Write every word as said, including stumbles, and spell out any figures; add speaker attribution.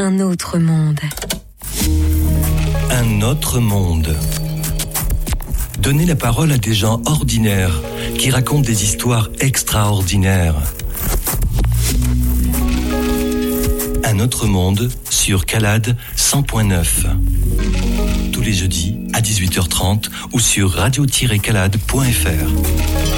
Speaker 1: un autre monde.
Speaker 2: Un autre monde. Donnez la parole à des gens ordinaires qui racontent des histoires extraordinaires. Un autre monde sur Calade cent point neuf. Tous les jeudis à dix-huit heures trente ou sur radio tiret calade point f r.